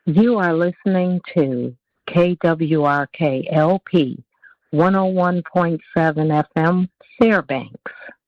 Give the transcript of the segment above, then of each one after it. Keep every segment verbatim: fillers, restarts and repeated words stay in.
You are listening to K W R K L P one oh one point seven F M, Fairbanks.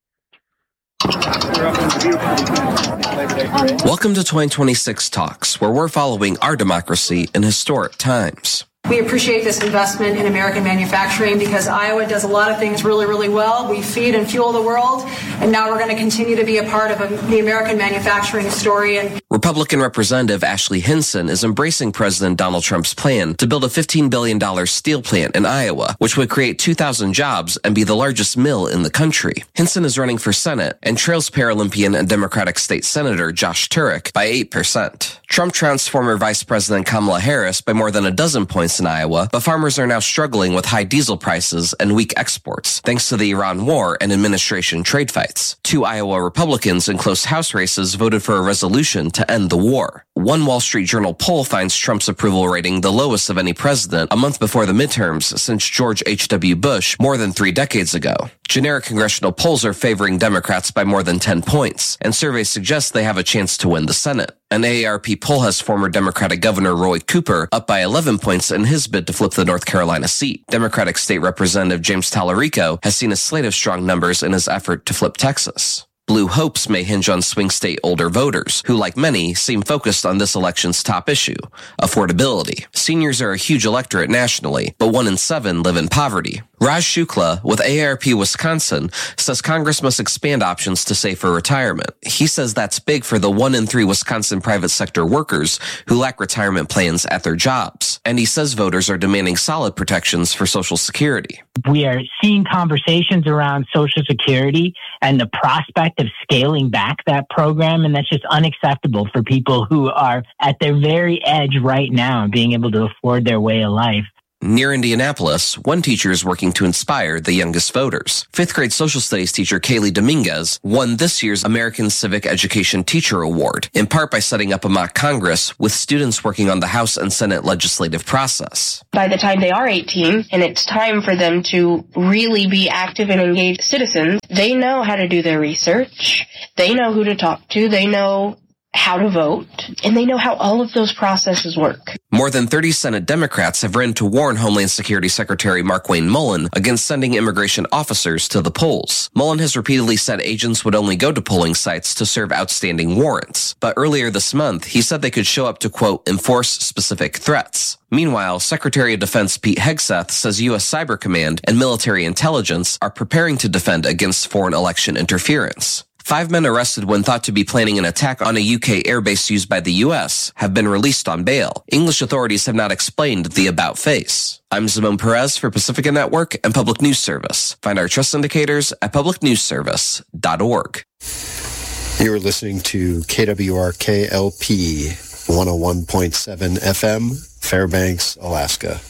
Welcome to twenty twenty-six Talks, where we're following our democracy in historic times. We appreciate this investment in American manufacturing because Iowa does a lot of things really, really well. We feed and fuel the world, and now we're going to continue to be a part of a, the American manufacturing story. And Republican Representative Ashley Hinson is embracing President Donald Trump's plan to build a fifteen billion dollars steel plant in Iowa, which would create two thousand jobs and be the largest mill in the country. Hinson is running for Senate and trails Paralympian and Democratic State Senator Josh Turek by eight percent. Trump trounced former Vice President Kamala Harris by more than a dozen points in Iowa, but farmers are now struggling with high diesel prices and weak exports, thanks to the Iran war and administration trade fights. Two Iowa Republicans in close House races voted for a resolution to end the war. One Wall Street Journal poll finds Trump's approval rating the lowest of any president a month before the midterms since George H W. Bush more than three decades ago. Generic congressional polls are favoring Democrats by more than ten points, and surveys suggest they have a chance to win the Senate. An A A R P poll has former Democratic Governor Roy Cooper up by eleven points in his bid to flip the North Carolina seat. Democratic State Representative James Tallarico has seen a slate of strong numbers in his effort to flip Texas. Blue hopes may hinge on swing state older voters, who, like many, seem focused on this election's top issue, affordability. Seniors are a huge electorate nationally, but one in seven live in poverty. Raj Shukla with A A R P Wisconsin says Congress must expand options to save for retirement. He says that's big for the one in three Wisconsin private sector workers who lack retirement plans at their jobs. And he says voters are demanding solid protections for Social Security. We are seeing conversations around Social Security and the prospect of scaling back that program, and that's just unacceptable for people who are at their very edge right now, being able to afford their way of life. Near Indianapolis, one teacher is working to inspire the youngest voters. Fifth grade social studies teacher Kaylee Dominguez won this year's American Civic Education Teacher Award, in part by setting up a mock Congress with students working on the House and Senate legislative process. By the time they are eighteen and it's time for them to really be active and engaged citizens, they know how to do their research, they know who to talk to, they know how to vote, and they know how all of those processes work. More than thirty Senate Democrats have written to warn Homeland Security Secretary Markwayne Mullin against sending immigration officers to the polls. Mullin has repeatedly said agents would only go to polling sites to serve outstanding warrants. But earlier this month, he said they could show up to, quote, enforce specific threats. Meanwhile, Secretary of Defense Pete Hegseth says U S Cyber Command and military intelligence are preparing to defend against foreign election interference. Five men arrested when thought to be planning an attack on a U K airbase used by the U S have been released on bail. English authorities have not explained the about face. I'm Simone Perez for Pacifica Network and Public News Service. Find our trust indicators at public news service dot org. You're listening to K W R K L P one oh one point seven F M, Fairbanks, Alaska.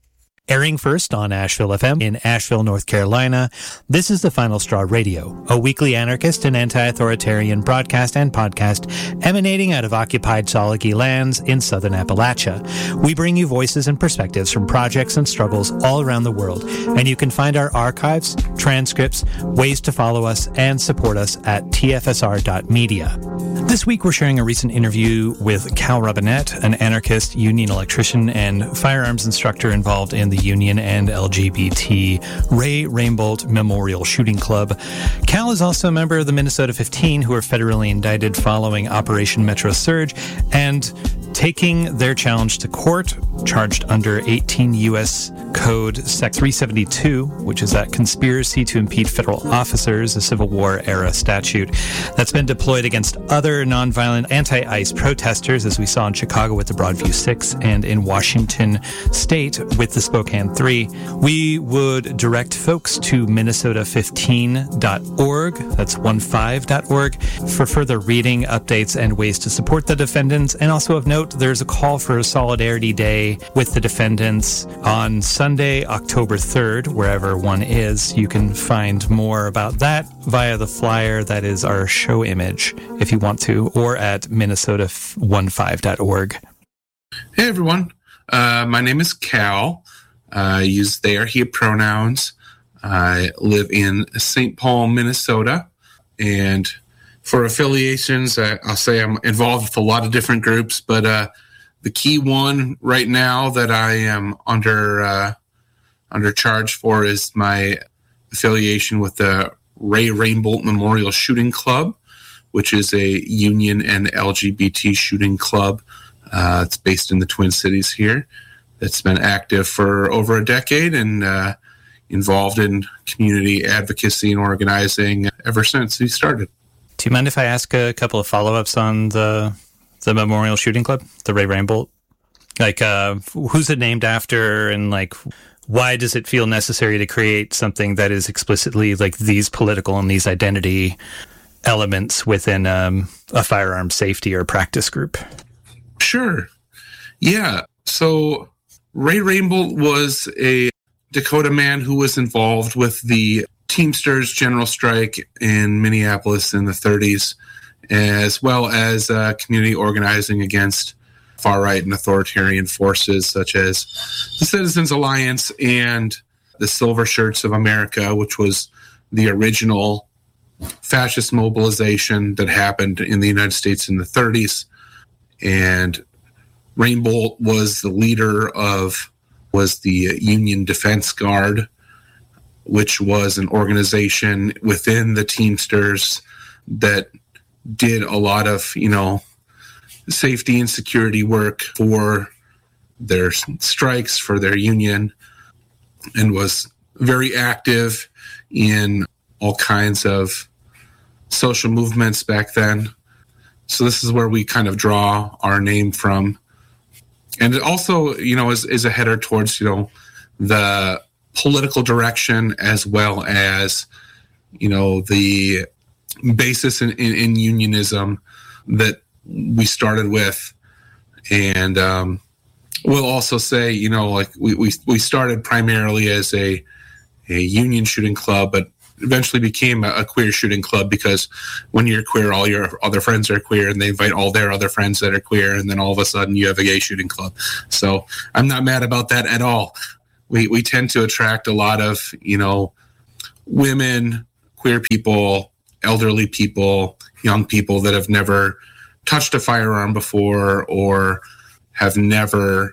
Airing first on Asheville F M in Asheville, North Carolina, this is The Final Straw Radio, a weekly anarchist and anti-authoritarian broadcast and podcast emanating out of occupied Salagi lands in southern Appalachia. We bring you voices and perspectives from projects and struggles all around the world, and you can find our archives, transcripts, ways to follow us, and support us at T F S R dot media. This week we're sharing a recent interview with Cal Robinette, an anarchist, union electrician, and firearms instructor involved in the Union and L G B T Ray Rainbolt Memorial Shooting Club. Cal is also a member of the Minnesota fifteen, who are federally indicted following Operation Metro Surge and taking their challenge to court, charged under eighteen U S Code Sec three seventy-two, which is that conspiracy to impede federal officers, a Civil War era statute that's been deployed against other nonviolent anti-ICE protesters, as we saw in Chicago with the Broadview Six and in Washington State with the Spokane Three. We would direct folks to Minnesota fifteen dot org, that's fifteen dot org, for further reading, updates, and ways to support the defendants. And also of note, there's a call for a Solidarity Day with the defendants on Sunday, October third, wherever one is. You can find more about that via the flyer that is our show image, if you want to, or at Minnesota fifteen dot org. Hey, everyone. Uh, my name is Cal. I use they, he pronouns. I live in Saint Paul, Minnesota. And for affiliations, I, I'll say I'm involved with a lot of different groups, but uh, the key one right now that I am under uh, under charge for is my affiliation with the Ray Rainbolt Memorial Shooting Club, which is a union and L G B T shooting club. Uh, it's based in the Twin Cities here. It's been active for over a decade and uh, involved in community advocacy and organizing ever since we started. Do you mind if I ask a couple of follow-ups on the the Memorial Shooting Club, the Ray Rainbolt? Like, uh, who's it named after, and like, why does it feel necessary to create something that is explicitly like these political and these identity elements within um, a firearm safety or practice group? Sure. Yeah. So Ray Rainbolt was a Dakota man who was involved with the Teamsters General Strike in Minneapolis in the thirties, as well as uh, community organizing against far-right and authoritarian forces such as the Citizens Alliance and the Silver Shirts of America, which was the original fascist mobilization that happened in the United States in the thirties. And Rainbolt was the leader of, was the Union Defense Guard, which was an organization within the Teamsters that did a lot of, you know, safety and security work for their strikes, for their union, and was very active in all kinds of social movements back then. So this is where we kind of draw our name from. And it also, you know, is, is a header towards, you know, the political direction as well as, you know, the basis in, in, in unionism that we started with. And um, we'll also say, you know, like we, we, we started primarily as a, a union shooting club, but eventually became a, a queer shooting club, because when you're queer, all your other friends are queer, and they invite all their other friends that are queer, and then all of a sudden you have a gay shooting club. So I'm not mad about that at all. We we tend to attract a lot of, you know, women, queer people, elderly people, young people that have never touched a firearm before or have never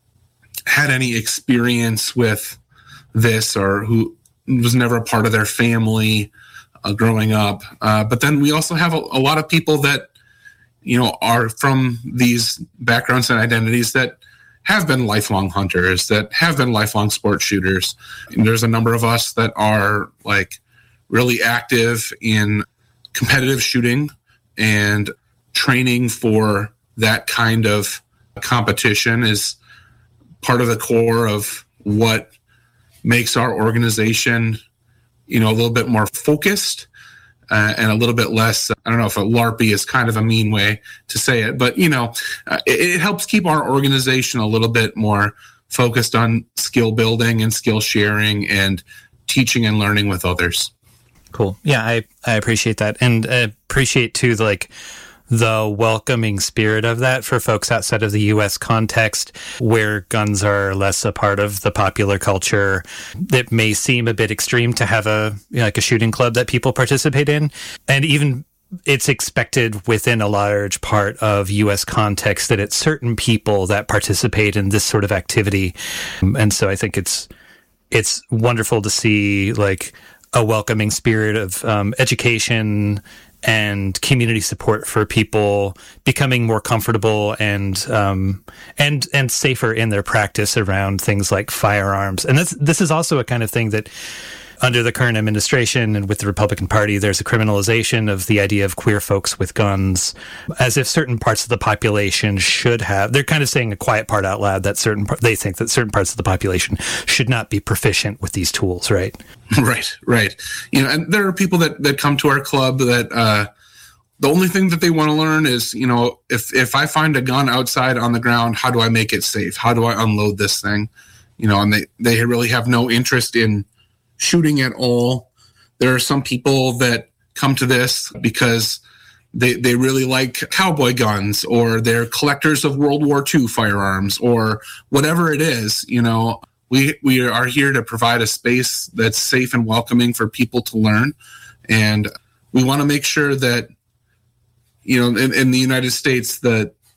had any experience with this, or who was never a part of their family uh, growing up. Uh, but then we also have a, a lot of people that, you know, are from these backgrounds and identities that have been lifelong hunters, that have been lifelong sport shooters. And there's a number of us that are like really active in competitive shooting and training for that kind of competition is part of the core of what makes our organization, you know, a little bit more focused uh, and a little bit less, I don't know if a LARPy is kind of a mean way to say it, but, you know, uh, it, it helps keep our organization a little bit more focused on skill building and skill sharing and teaching and learning with others. Cool. Yeah, I, I appreciate that. And I appreciate, too, the, like, the welcoming spirit of that for folks outside of the U S context, where guns are less a part of the popular culture. It may seem a bit extreme to have a, you know, like a shooting club that people participate in. And even it's expected within a large part of U S context that it's certain people that participate in this sort of activity. And so I think it's, it's wonderful to see like a welcoming spirit of um, education and community support for people becoming more comfortable and um, and and safer in their practice around things like firearms. And this this is also a kind of thing that under the current administration and with the Republican Party, there's a criminalization of the idea of queer folks with guns, as if certain parts of the population should have. They're kind of saying a quiet part out loud that certain they think that certain parts of the population should not be proficient with these tools, right? Right, right. You know, and there are people that, that come to our club that uh, the only thing that they want to learn is, you know, if if I find a gun outside on the ground, how do I make it safe? How do I unload this thing? You know, and they, they really have no interest in shooting at all. There are some people that come to this because they they really like cowboy guns, or they're collectors of World War Two firearms, or whatever it is. You know, we we are here to provide a space that's safe and welcoming for people to learn, and we want to make sure that, you know, in, in the United States, that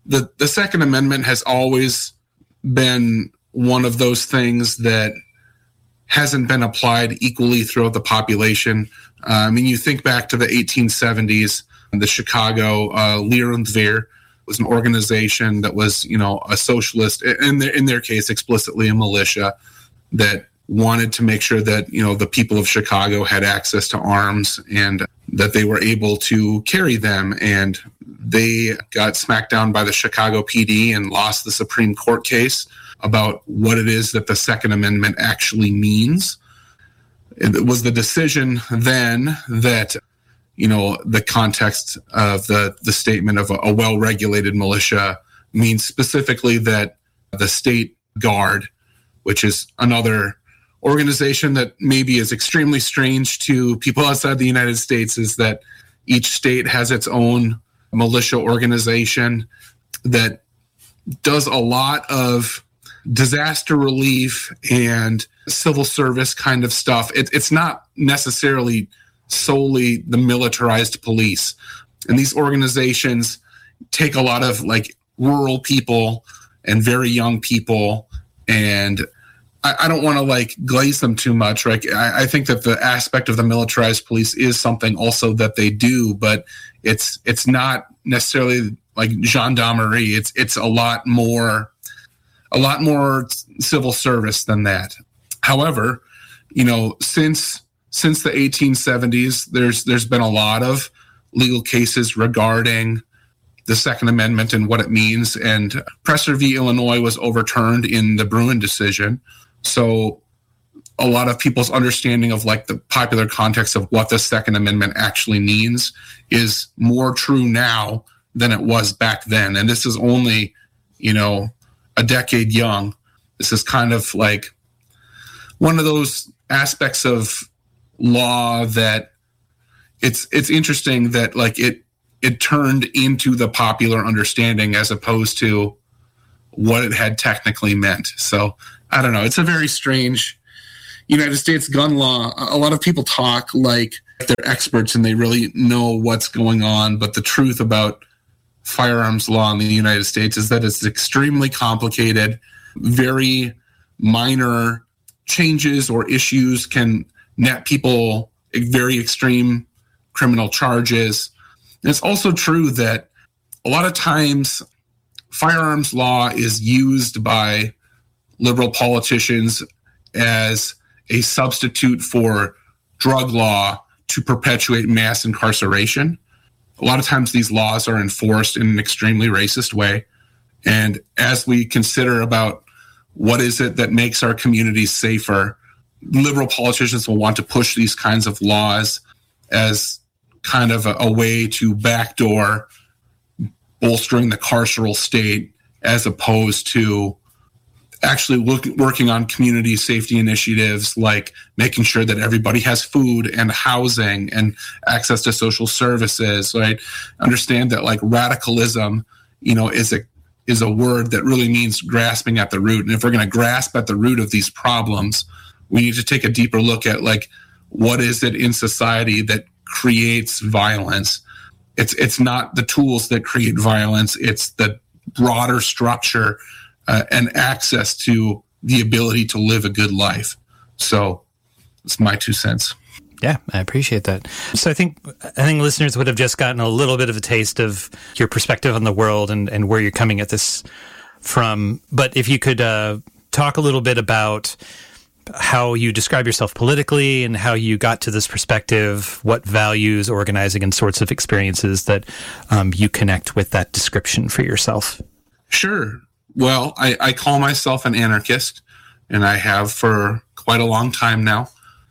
the, the Second Amendment has always been one of those things that hasn't been applied equally throughout the population. Uh, I mean, you think back to the eighteen seventies, the Chicago uh, Leerundwehr was an organization that was, you know, a socialist, in their, in their case, explicitly a militia that wanted to make sure that, you know, the people of Chicago had access to arms and that they were able to carry them. And they got smacked down by the Chicago P D and lost the Supreme Court case about what it is that the Second Amendment actually means. It was the decision then that, you know, the context of the, the statement of a, a well-regulated militia means specifically that the state guard, which is another organization that maybe is extremely strange to people outside the United States, is that each state has its own militia organization that does a lot of disaster relief and civil service kind of stuff. It, it's not necessarily solely the militarized police. And these organizations take a lot of like rural people and very young people, and I, I don't want to like glaze them too much. Right? I, I think that the aspect of the militarized police is something also that they do, but it's it's not necessarily like gendarmerie. It's it's a lot more a lot more civil service than that. However, you know, since since the eighteen seventies, there's there's been a lot of legal cases regarding the Second Amendment and what it means. And Presser v. Illinois was overturned in the Bruen decision. So a lot of people's understanding of like the popular context of what the Second Amendment actually means is more true now than it was back then. And this is only, you know, a decade young. This is kind of like one of those aspects of law that it's it's interesting that like it it turned into the popular understanding as opposed to what it had technically meant. So I don't know. It's a very strange United States gun law. A lot of people talk like they're experts and they really know what's going on, but the truth about firearms law in the United States is that it's extremely complicated. Very minor changes or issues can net people very extreme criminal charges. And it's also true that a lot of times firearms law is used by liberal politicians as a substitute for drug law to perpetuate mass incarceration. A lot of times these laws are enforced in an extremely racist way. And as we consider about what is it that makes our communities safer, liberal politicians will want to push these kinds of laws as kind of a, a way to backdoor bolstering the carceral state as opposed to actually look, working on community safety initiatives like making sure that everybody has food and housing and access to social services. Right? Understand that like radicalism, you know, is a is a word that really means grasping at the root. And if we're going to grasp at the root of these problems, we need to take a deeper look at like what is it in society that creates violence. It's it's not the tools that create violence. It's the broader structure uh, and access to the ability to live a good life. So it's my two cents. Yeah, I appreciate that. So I think I think listeners would have just gotten a little bit of a taste of your perspective on the world and, and where you're coming at this from. But if you could uh, talk a little bit about how you describe yourself politically and how you got to this perspective, what values, organizing, and sorts of experiences that um, you connect with that description for yourself. Sure. Well, I, I call myself an anarchist, and I have for quite a long time now.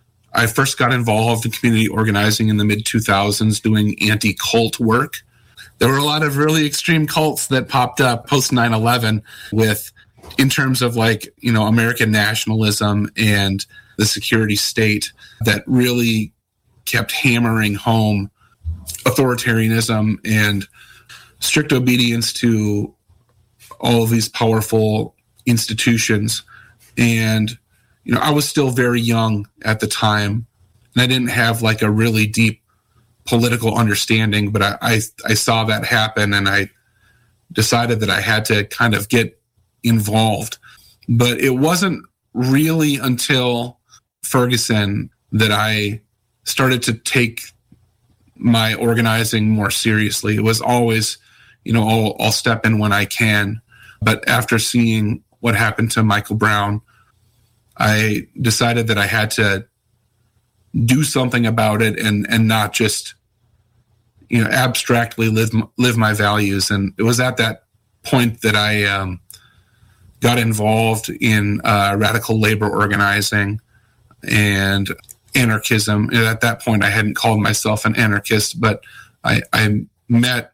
I first got involved in community organizing in the mid two thousands doing anti-cult work. There were a lot of really extreme cults that popped up post nine eleven with, in terms of like, you know, American nationalism and the security state that really kept hammering home authoritarianism and strict obedience to all of these powerful institutions. And you know, I was still very young at the time, and I didn't have like a really deep political understanding, but I, I, I saw that happen, and I decided that I had to kind of get involved. But it wasn't really until Ferguson that I started to take my organizing more seriously. It was always, you know, I'll, I'll step in when I can. But after seeing what happened to Michael Brown, I decided that I had to do something about it and, and not just, you know, abstractly live, live my values. And it was at that point that I um, got involved in uh, radical labor organizing and anarchism. And at that point, I hadn't called myself an anarchist, but I, I met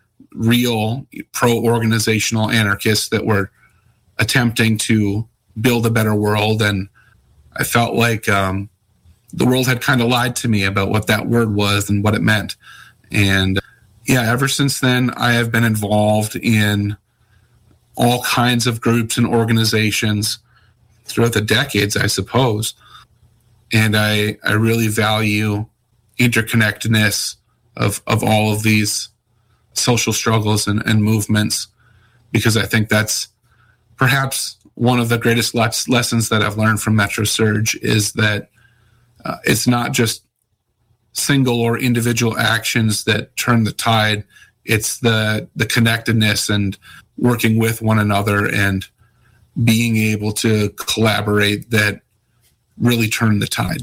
real pro-organizational anarchists that were attempting to build a better world. And I felt like um, the world had kind of lied to me about what that word was and what it meant. And yeah, ever since then, I have been involved in all kinds of groups and organizations throughout the decades, I suppose. And I, I really value interconnectedness of, of all of these social struggles and, and movements, because I think that's perhaps one of the greatest le- lessons that I've learned from Metro Surge is that uh, it's not just single or individual actions that turn the tide. It's the the connectedness and working with one another and being able to collaborate that really turn the tide.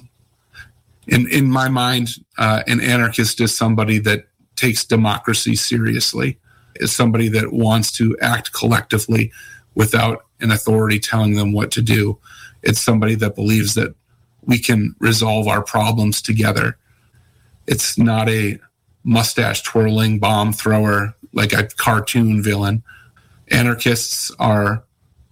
In in my mind, uh, an anarchist is somebody that takes democracy seriously, is somebody that wants to act collectively without an authority telling them what to do. It's somebody that believes that we can resolve our problems together. It's not a mustache twirling bomb thrower like a cartoon villain. Anarchists are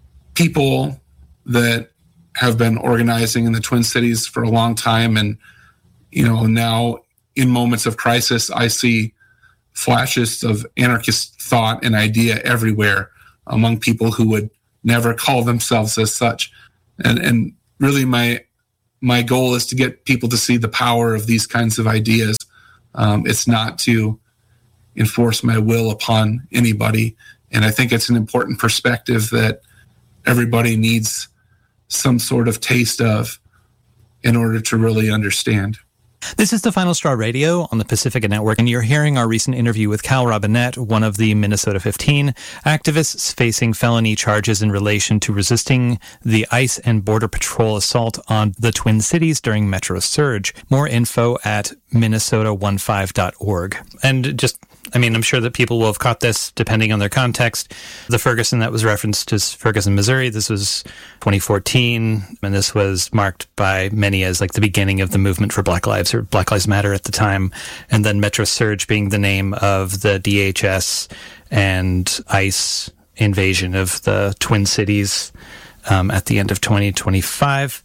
people that have been organizing in the Twin Cities for a long time. And, you know, now in moments of crisis, I see flashes of anarchist thought and idea everywhere among people who would never call themselves as such. And, and really my, my goal is to get people to see the power of these kinds of ideas. Um, it's not to enforce my will upon anybody. And I think it's an important perspective that everybody needs some sort of taste of in order to really understand. This is the Final Straw Radio on the Pacifica Network, and you're hearing our recent interview with Cal Robinette, one of the Minnesota fifteen activists facing felony charges in relation to resisting the ICE and Border Patrol assault on the Twin Cities during Metro Surge. More info at minnesota fifteen dot org. And just I mean, I'm sure that people will have caught this depending on their context. The Ferguson that was referenced is Ferguson, Missouri. This was twenty fourteen, and this was marked by many as like the beginning of the movement for Black Lives or Black Lives Matter at the time. And then Metro Surge being the name of the D H S and ICE invasion of the Twin Cities um, at the end of twenty twenty-five.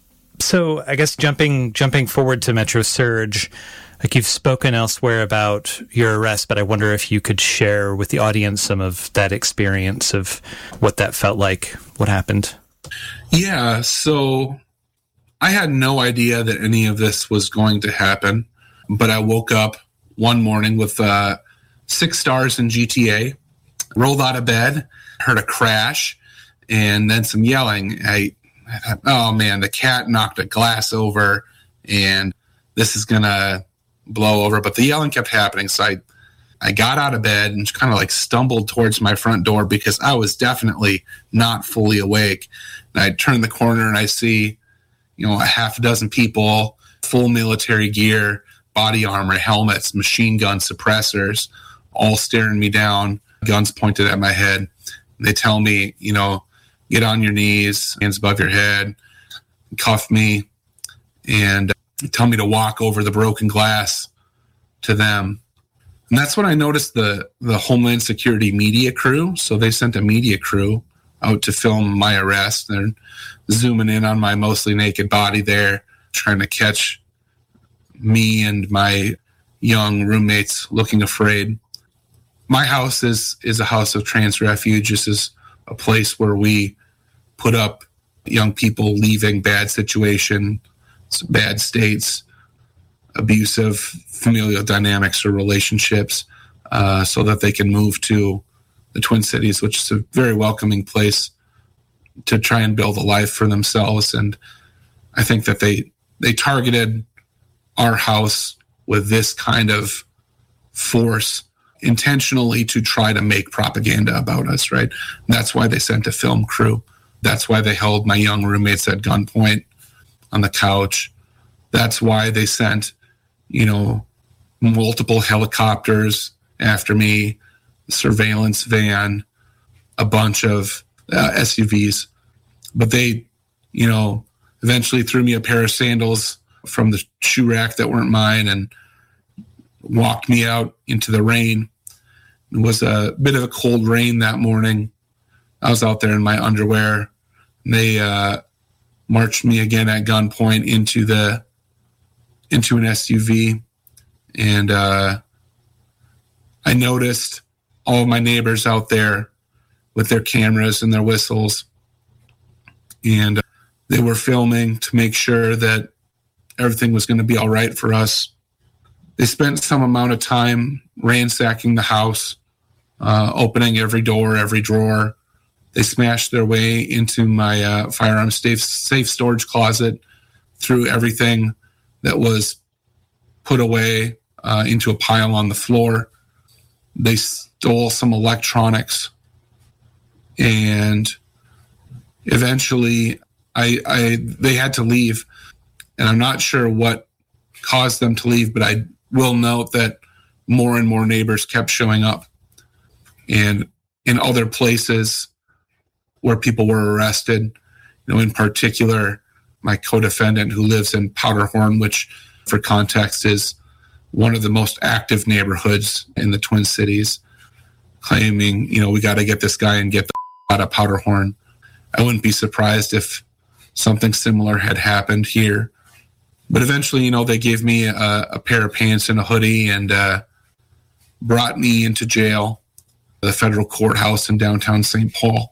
So I guess jumping jumping forward to Metro Surge, like you've spoken elsewhere about your arrest, but I wonder if you could share with the audience some of that experience of what that felt like, what happened. Yeah, so I had no idea that any of this was going to happen, but I woke up one morning with uh, six stars in G T A, rolled out of bed, heard a crash, and then some yelling. I, I thought, oh man, the cat knocked a glass over, and this is going to blow over. But the yelling kept happening, so I, I got out of bed and kind of like stumbled towards my front door because I was definitely not fully awake. And I turn the corner and I see, you know, a half a dozen people, full military gear, body armor, helmets, machine gun suppressors, all staring me down, guns pointed at my head. They tell me, you know, get on your knees, hands above your head, cuff me, and tell me to walk over the broken glass to them. And that's when I noticed the, the Homeland Security media crew. So they sent a media crew out to film my arrest. They're zooming in on my mostly naked body there, trying to catch me and my young roommates looking afraid. My house is, is a house of trans refuge. This is a place where we put up young people leaving bad situation, bad states, abusive familial dynamics or relationships, uh, so that they can move to the Twin Cities, which is a very welcoming place to try and build a life for themselves. And I think that they they targeted our house with this kind of force intentionally to try to make propaganda about us, right? And that's why they sent a film crew. That's why they held my young roommates at gunpoint on the couch. That's why they sent, you know, multiple helicopters after me, surveillance van, a bunch of uh, S U Vs. But they, you know, eventually threw me a pair of sandals from the shoe rack that weren't mine and walked me out into the rain. It was a bit of a cold rain that morning. I was out there in my underwear. They uh, marched me again at gunpoint into the into an S U V, and uh, I noticed all of my neighbors out there with their cameras and their whistles, and they were filming to make sure that everything was going to be all right for us. They spent some amount of time ransacking the house, uh, opening every door, every drawer. They smashed their way into my uh, firearms safe, safe storage closet, threw everything that was put away uh, into a pile on the floor. They stole some electronics, and eventually I, I they had to leave. And I'm not sure what caused them to leave, but I will note that more and more neighbors kept showing up. And in other places where people were arrested, you know, in particular, my co-defendant who lives in Powderhorn, which for context is one of the most active neighborhoods in the Twin Cities, claiming, you know, we got to get this guy and get the out of Powderhorn. I wouldn't be surprised if something similar had happened here. But eventually, you know, they gave me a, a pair of pants and a hoodie and uh, brought me into jail, the federal courthouse in downtown Saint Paul.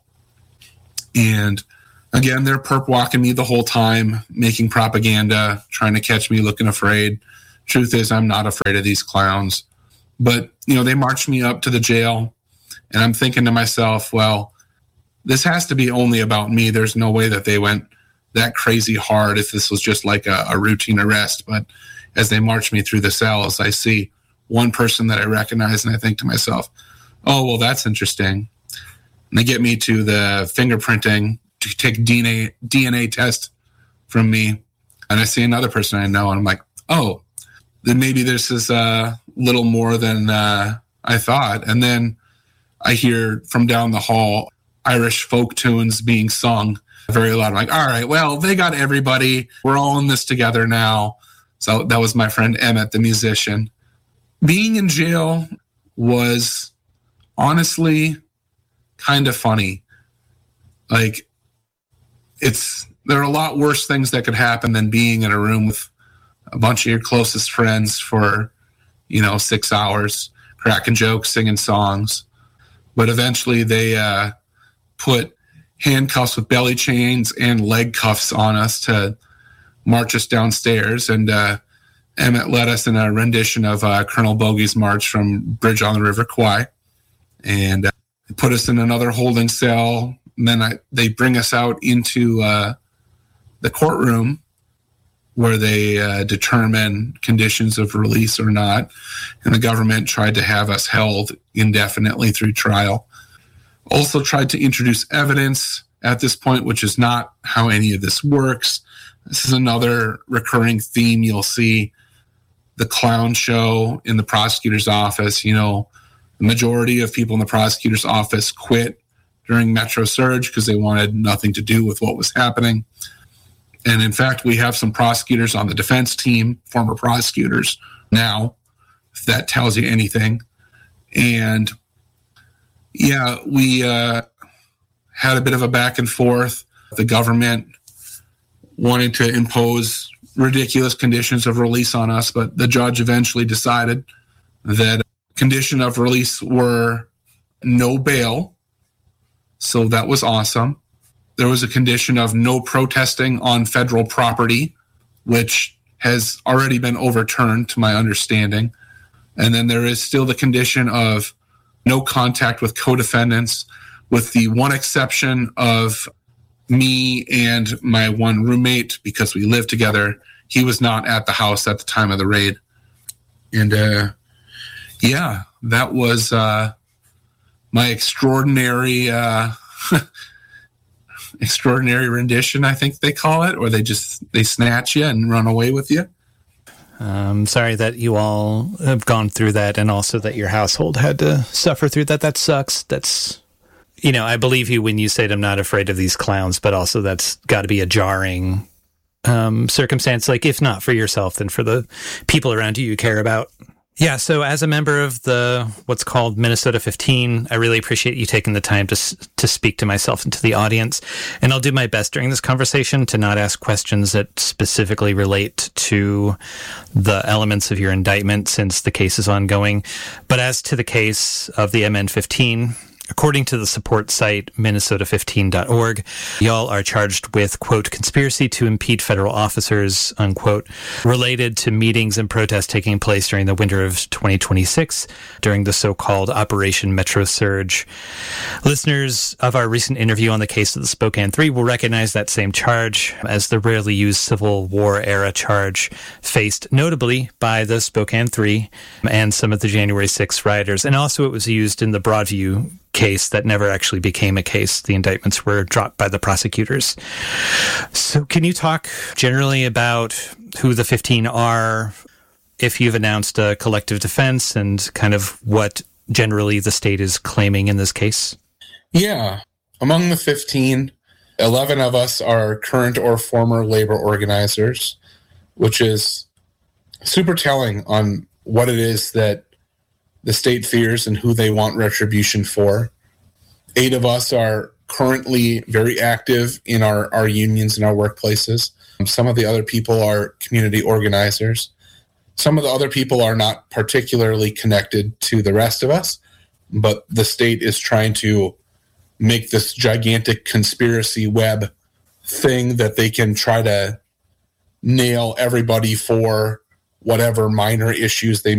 And again, they're perp walking me the whole time, making propaganda, trying to catch me looking afraid. Truth is, I'm not afraid of these clowns. But, you know, they marched me up to the jail, and I'm thinking to myself, well, this has to be only about me. There's no way that they went that crazy hard if this was just like a, a routine arrest. But as they march me through the cells, I see one person that I recognize, and I think to myself, oh, well, that's interesting. And they get me to the fingerprinting to take D N A D N A test from me. And I see another person I know, and I'm like, oh, then maybe this is a little more than uh, I thought. And then I hear from down the hall Irish folk tunes being sung very loud. I'm like, all right, well, they got everybody. We're all in this together now. So that was my friend Emmett, the musician. Being in jail was honestly kind of funny. Like, it's there are a lot worse things that could happen than being in a room with a bunch of your closest friends for, you know, six hours, cracking jokes, singing songs. But eventually they uh, put handcuffs with belly chains and leg cuffs on us to march us downstairs. And uh, Emmett led us in a rendition of uh, Colonel Bogey's March from Bridge on the River Kwai. And uh, they put us in another holding cell. And then I, they bring us out into uh, the courtroom where they uh, determine conditions of release or not. And the government tried to have us held indefinitely through trial. Also tried to introduce evidence at this point, which is not how any of this works. This is another recurring theme you'll see. The clown show in the prosecutor's office. You know, the majority of people in the prosecutor's office quit during Metro Surge because they wanted nothing to do with what was happening. And in fact, we have some prosecutors on the defense team, former prosecutors now, if that tells you anything. And yeah, we uh, had a bit of a back and forth. The government wanted to impose ridiculous conditions of release on us, but the judge eventually decided that condition of release were no bail. So that was awesome. There was a condition of no protesting on federal property, which has already been overturned to my understanding. And then there is still the condition of no contact with co-defendants, with the one exception of me and my one roommate, because we lived together. He was not at the house at the time of the raid. And uh, yeah, that was uh, my extraordinary uh, extraordinary rendition, I think they call it, or they just they snatch you and run away with you. Um, sorry that you all have gone through that, and also that your household had to suffer through that. That sucks. That's, you know, I believe you when you say I'm not afraid of these clowns, but also that's got to be a jarring um, circumstance, like if not for yourself, then for the people around you you care about. Yeah, so as a member of the what's called Minnesota fifteen, I really appreciate you taking the time to to speak to myself and to the audience. And I'll do my best during this conversation to not ask questions that specifically relate to the elements of your indictment, since the case is ongoing. But as to the case of the M N fifteen, according to the support site Minnesota fifteen dot org, y'all are charged with, quote, conspiracy to impede federal officers, unquote, related to meetings and protests taking place during the winter of twenty twenty-six during the so-called Operation Metro Surge. Listeners of our recent interview on the case of the Spokane Three will recognize that same charge as the rarely used Civil War era charge faced notably by the Spokane Three and some of the January sixth rioters. And also it was used in the Broadview case that never actually became a case. The indictments were dropped by the prosecutors. So can you talk generally about who the fifteen are, if you've announced a collective defense, and kind of what generally the state is claiming in this case? Yeah. Among the fifteen, eleven of us are current or former labor organizers, which is super telling on what it is that the state fears and who they want retribution for. Eight of us are currently very active in our, our unions and our workplaces. Some of the other people are community organizers. Some of the other people are not particularly connected to the rest of us, but the state is trying to make this gigantic conspiracy web thing that they can try to nail everybody for whatever minor issues they